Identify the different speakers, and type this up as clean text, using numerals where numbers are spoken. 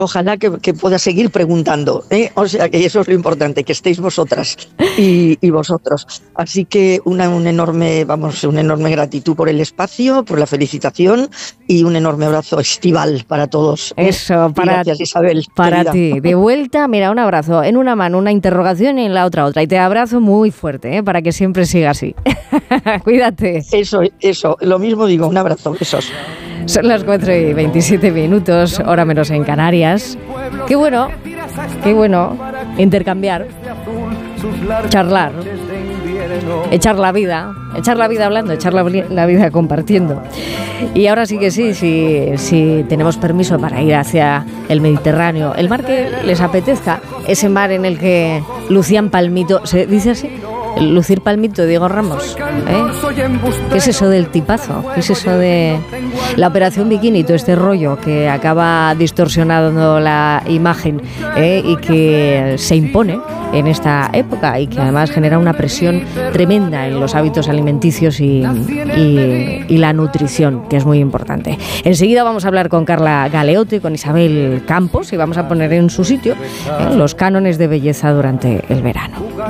Speaker 1: Ojalá que pueda seguir preguntando, ¿eh? O sea, que eso es lo importante, que estéis vosotras y vosotros. Así que una enorme gratitud por el espacio, por la felicitación y un enorme abrazo estival para todos.
Speaker 2: Eso,
Speaker 1: gracias, Isabel.
Speaker 2: Para
Speaker 1: querida.
Speaker 2: ti. De vuelta, mira, un abrazo. En una mano una interrogación y en la otra. Y te abrazo muy fuerte, para que siempre siga así. Cuídate.
Speaker 1: Eso. Lo mismo digo, un abrazo, besos.
Speaker 2: Son las 4:27, hora menos en Canarias. Qué bueno intercambiar, charlar, echar la vida hablando, echar la vida compartiendo. Y ahora sí que sí, tenemos permiso para ir hacia el Mediterráneo, el mar que les apetezca, ese mar en el que lucían palmito, ¿se dice así? Lucir palmito, Diego Ramos, ¿Qué es eso del tipazo? ¿Qué es eso de la operación bikini? Todo este rollo que acaba distorsionando la imagen, y que se impone en esta época y que además genera una presión tremenda en los hábitos alimenticios y la nutrición, que es muy importante. Enseguida vamos a hablar con Carla Galeotti y con Isabel Campos y vamos a poner en su sitio los cánones de belleza durante el verano.